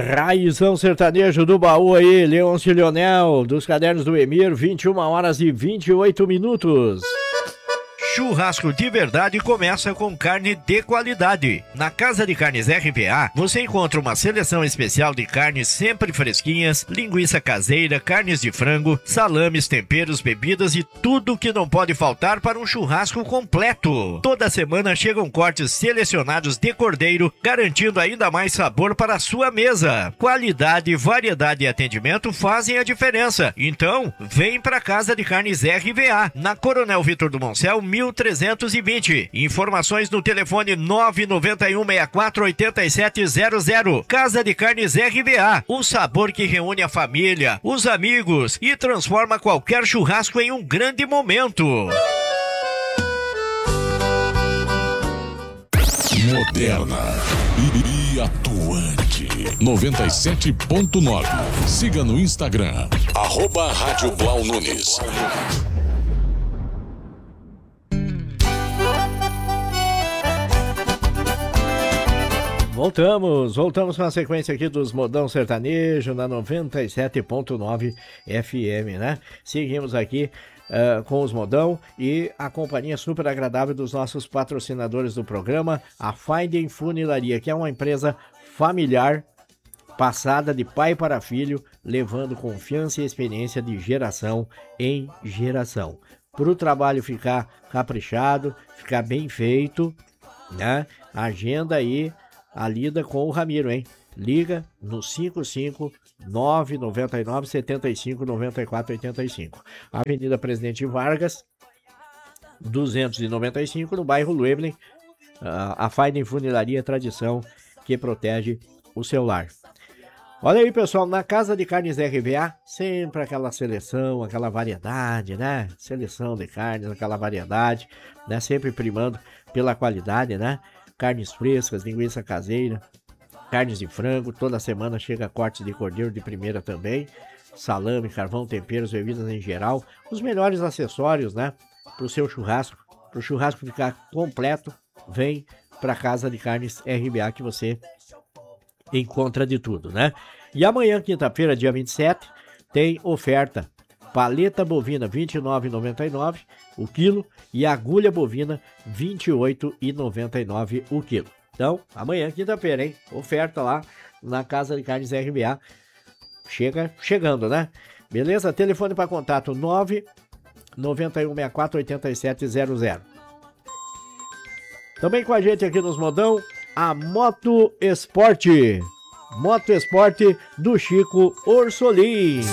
Raizão sertanejo do baú aí, Leôncio Leonel, dos cadernos do Emir, 21h28. Churrasco de verdade começa com carne de qualidade. Na Casa de Carnes RPA, você encontra uma seleção especial de carnes sempre fresquinhas, linguiça caseira, carnes de frango, salames, temperos, bebidas e tudo que não pode faltar para um churrasco completo. Toda semana chegam cortes selecionados de cordeiro, garantindo ainda mais sabor para a sua mesa. Qualidade, variedade e atendimento fazem a diferença. Então, vem para Casa de Carnes RPA, na Coronel Vitor do Moncel, 1320. Informações no telefone 991648700. Casa de Carnes RBA, o sabor que reúne a família, os amigos e transforma qualquer churrasco em um grande momento. Moderna e atuante. 97.9. Siga no Instagram, @Rádio Blau Nunes. Voltamos com a sequência aqui dos Modão Sertanejo na 97.9 FM, né? Seguimos aqui com os Modão e a companhia super agradável dos nossos patrocinadores do programa, a Finding Funilaria, que é uma empresa familiar, passada de pai para filho, levando confiança e experiência de geração em geração. Para o trabalho ficar caprichado, ficar bem feito, né? Agenda aí a lida com o Ramiro, hein? Liga no 55999759485. Avenida Presidente Vargas, 295, no bairro Lueblen. A Finding Funilaria, tradição que protege o seu lar. Olha aí, pessoal, na Casa de Carnes RBA, sempre aquela seleção, aquela variedade, né? Seleção de carnes, aquela variedade, né? Sempre primando pela qualidade, né? Carnes frescas, linguiça caseira, carnes de frango, toda semana chega cortes de cordeiro de primeira também, salame, carvão, temperos, bebidas em geral, os melhores acessórios, né, para o seu churrasco, para o churrasco ficar completo, vem para a Casa de Carnes RBA que você encontra de tudo, né? E amanhã, quinta-feira, dia 27, tem oferta. Paleta bovina R$ 29,99 o quilo e agulha bovina R$ 28,99 o quilo. Então, amanhã, quinta-feira, hein? Oferta lá na Casa de Carnes RBA. Chegando, né? Beleza? Telefone para contato 991648700. Também com a gente aqui nos Modão, a Moto Esporte. Moto Esporte do Chico Orsolim.